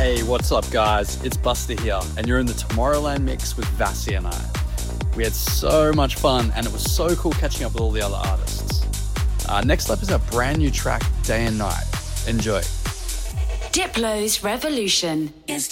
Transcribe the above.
Hey, what's up, guys? It's Buster here, and you're in the Tomorrowland mix with Vasi and I. We had so much fun, and it was so cool catching up with all the other artists. Next up is our brand new track, Day and Night. Enjoy. Diplo's Revolution. It's